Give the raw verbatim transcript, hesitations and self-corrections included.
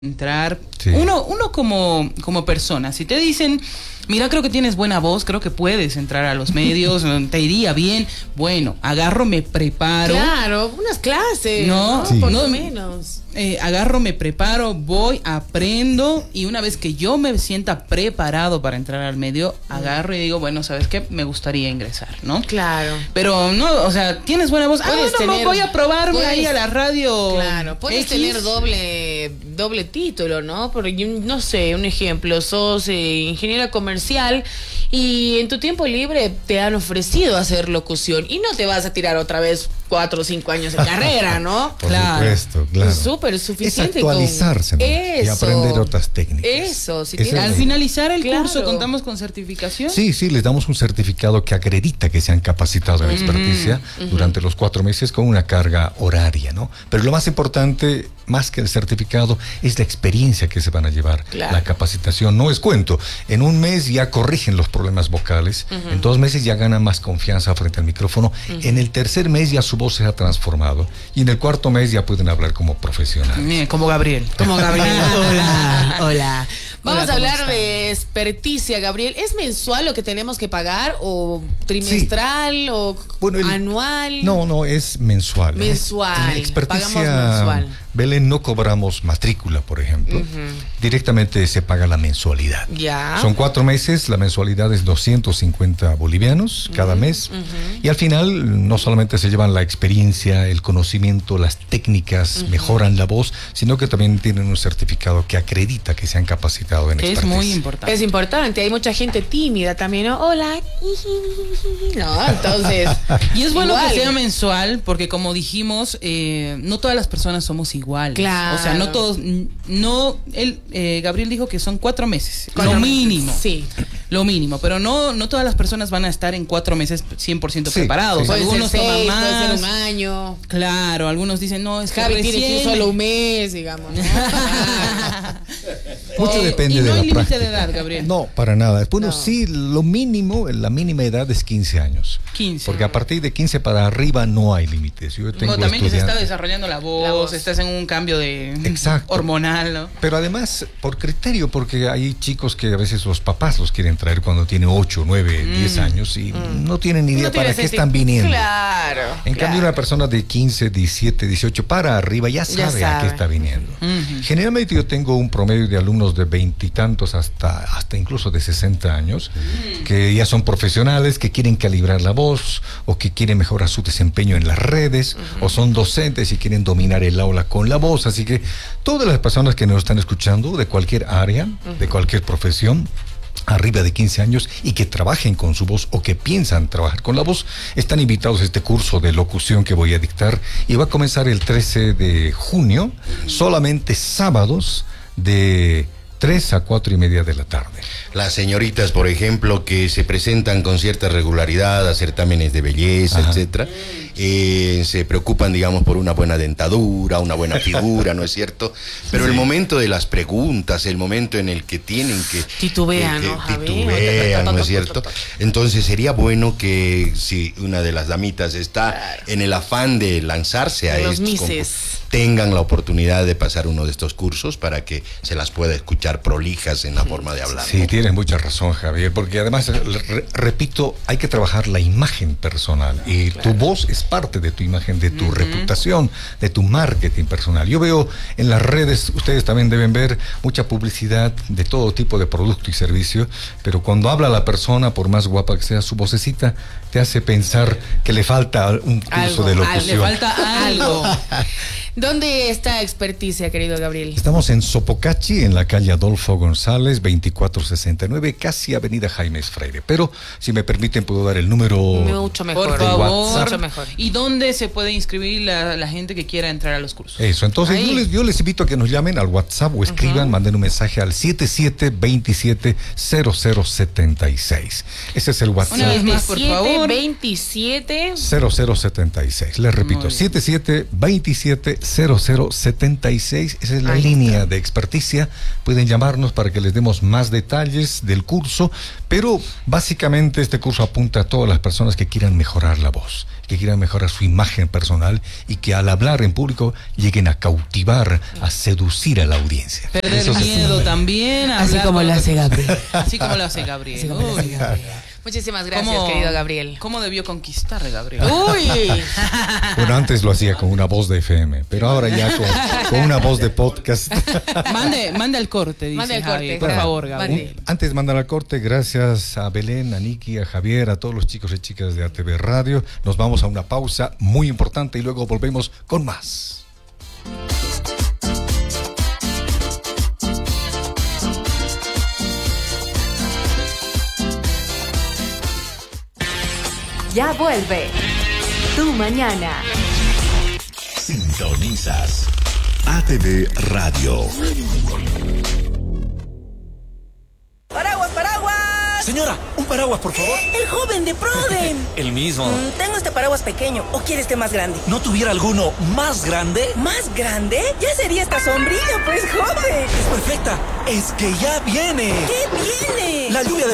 entrar, sí. uno, uno como, como persona, si te dicen, mira, creo que tienes buena voz, creo que puedes entrar a los medios, te iría bien, bueno, agarro, me preparo. Claro, unas clases, no, ¿no? Sí. Por no lo menos. Eh, agarro, me preparo, voy, aprendo, y una vez que yo me sienta preparado para entrar al medio, mm. agarro y digo, bueno, ¿sabes qué? Me gustaría ingresar, ¿no? Claro. Pero no, o sea, tienes buena voz, ah, bueno, tener, voy a probarme puedes, ahí a la radio. Claro, puedes X. tener doble doble título, ¿no? Porque, no sé, un ejemplo, sos eh, ingeniera comercial y en tu tiempo libre te han ofrecido hacer locución y no te vas a tirar otra vez cuatro o cinco años de carrera, ¿no? Por claro. supuesto, claro. Es súper suficiente. Es actualizarse, con... ¿no? Y aprender otras técnicas. Eso, si tienes... Al finalizar el claro. curso, ¿contamos con certificación? Sí, sí, les damos un certificado que acredita que se han capacitado en experticia uh-huh. durante los cuatro meses con una carga horaria, ¿no? Pero lo más importante, más que el certificado, es la experiencia que se van a llevar. Claro. La capacitación no es cuento. En un mes ya corrigen los problemas vocales, uh-huh. en dos meses ya ganan más confianza frente al micrófono, uh-huh. en el tercer mes ya su voz se ha transformado y en el cuarto mes ya pueden hablar como profesionales. Bien, como Gabriel. Como Gabriel. Hola, hola. Vamos Hola, a hablar están? de experticia, Gabriel. ¿Es mensual lo que tenemos que pagar o trimestral sí. o bueno, el, anual? No, no, es mensual. Mensual. En experticia, pagamos mensual. Belén, no cobramos matrícula, por ejemplo. Uh-huh. Directamente se paga la mensualidad. Ya. Son cuatro meses, la mensualidad es doscientos cincuenta bolivianos uh-huh. cada mes. Uh-huh. Y al final no solamente se llevan la experiencia, el conocimiento, las técnicas, uh-huh. mejoran la voz, sino que también tienen un certificado que acredita que se han capacitado en que experticia. Es muy importante. Es importante, hay mucha gente tímida también, ¿no? Hola. No, entonces... Y es bueno igual. que sea mensual, porque como dijimos, eh, no todas las personas somos iguales. Claro. O sea, no todos, no, él, eh, Gabriel dijo que son cuatro meses, cuatro lo meses. mínimo. Sí. Lo mínimo, pero no, no todas las personas van a estar en cuatro meses cien por ciento sí, preparados. Sí. Algunos puede ser seis, toman más. Puede ser un año. Claro, algunos dicen, no, es que Javi recién... tiene que ir solo un mes, digamos, ¿no? Mucho eh, depende y no de la hay límite práctica. de edad, Gabriel. No, para nada. Bueno, no. sí, lo mínimo, la mínima edad es quince años. quince. Porque a partir de quince para arriba no hay límites. Yo tengo no, también se está estudiantes. desarrollando la voz, la voz, estás en un cambio de Exacto. hormonal, ¿no? Pero además, por criterio, porque hay chicos que a veces los papás los quieren traer cuando tienen ocho, nueve, diez años y mm. no tienen ni idea no para tiene qué sentido. están viniendo. Claro. En claro. cambio, una persona de quince, diecisiete, dieciocho para arriba ya sabe, ya sabe. a qué está viniendo. Uh-huh. Generalmente yo tengo un promedio de alumnos de veintitantos hasta, hasta incluso de sesenta años, uh-huh. que ya son profesionales, que quieren calibrar la voz o que quieren mejorar su desempeño en las redes, uh-huh. o son docentes y quieren dominar el aula con la voz. Así que todas las personas que nos están escuchando, de cualquier área, uh-huh. de cualquier profesión, arriba de quince años y que trabajen con su voz o que piensan trabajar con la voz, están invitados a este curso de locución que voy a dictar y va a comenzar el trece de junio, solamente sábados de tres a cuatro y media de la tarde. Las señoritas, por ejemplo, que se presentan con cierta regularidad a certámenes de belleza, Ajá. etcétera, eh, se preocupan, digamos, por una buena dentadura, una buena figura, ¿no es cierto? Pero sí. el momento de las preguntas, el momento en el que tienen que... Titubean, que, ¿no, que, Javi? titubean, ¿no es cierto? Entonces sería bueno que si una de las damitas está claro. en el afán de lanzarse a los estos mises. tengan la oportunidad de pasar uno de estos cursos para que se las pueda escuchar prolijas en la forma de hablar. Sí, ¿no? Tienes mucha razón, Javier, porque además, re, repito, hay que trabajar la imagen personal y claro. tu voz es parte de tu imagen, de tu uh-huh. reputación, de tu marketing personal. Yo veo en las redes, ustedes también deben ver mucha publicidad de todo tipo de producto y servicio, pero cuando habla la persona, por más guapa que sea, su vocecita te hace pensar que le falta un curso algo, de locución. Le falta algo. ¿Dónde está experticia, querido Gabriel? Estamos en Sopocachi, en la calle Adolfo González, veinticuatro sesenta y nueve, casi avenida Jaime Freire. Pero, si me permiten, puedo dar el número mucho mejor, por favor. Mucho mejor. ¿Y dónde se puede inscribir la, la gente que quiera entrar a los cursos? Eso, entonces yo les, yo les invito a que nos llamen al WhatsApp o escriban, uh-huh. manden un mensaje al siete siete dos siete cero cero siete seis. Ese es el WhatsApp. Una vez más, por favor. veintisiete cero cero siete seis. Les repito, siete siete dos siete cero cero siete seis. Esa es la Ahí línea está. de experticia. Pueden llamarnos para que les demos más detalles del curso, pero básicamente este curso apunta a todas las personas que quieran mejorar la voz, que quieran mejorar su imagen personal y que al hablar en público lleguen a cautivar, a seducir a la audiencia. Perder Eso se miedo suma. también. Así hablar como con lo otro- hace Gabriel. Así como lo hace Gabriel. Así como lo hace Uy. Gabriel. Muchísimas gracias, ¿Cómo- querido Gabriel. ¿Cómo debió conquistar Gabriel? Uy. Bueno, antes lo hacía con una voz de F M, pero ahora ya con, con una voz de podcast. Mande, mande al corte, dice Mande al Javi, corte, por claro. favor, Mande. Gabriel. Antes de mandar al corte, gracias a Belén, a Niki, a Javier, a todos los chicos y chicas de A T V Radio. Nos vamos a una pausa muy importante y luego volvemos con más. Ya vuelve Tu Mañana. Sintonizas A T V Radio. ¡Paraguas, paraguas! Señora, un paraguas, por favor. ¡El joven de Proden! El mismo. Mm, tengo este paraguas pequeño, ¿o quiere este más grande? ¿No tuviera alguno más grande? ¿Más grande? Ya sería esta sombrilla, pues, joven. Es perfecta. Es que ya viene. ¿Qué viene? La lluvia de